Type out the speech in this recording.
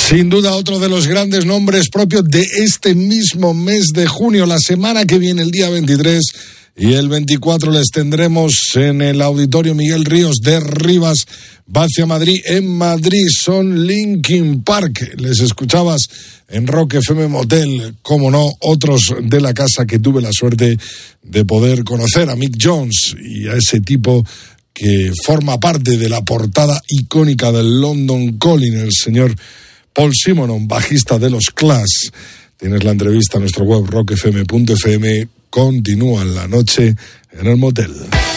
Sin duda otro de los grandes nombres propios de este mismo mes de junio. La semana que viene, el día 23 y el 24, les tendremos en el Auditorio Miguel Ríos de Rivas, hacia Madrid. En Madrid son Linkin Park. Les escuchabas en Rock FM Motel, como no, otros de la casa que tuve la suerte de poder conocer, a Mick Jones y a ese tipo que forma parte de la portada icónica del London Calling, el señor Paul Simonon, bajista de los Clash. Tienes la entrevista en nuestro web rockfm.fm. Continúa la noche en el motel.